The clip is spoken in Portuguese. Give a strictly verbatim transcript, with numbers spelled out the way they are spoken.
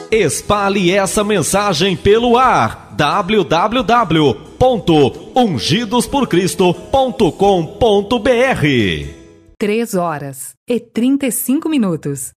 Espalhe essa mensagem pelo ar. w w w ponto ungidos por cristo ponto com ponto b r. três horas e trinta e cinco minutos.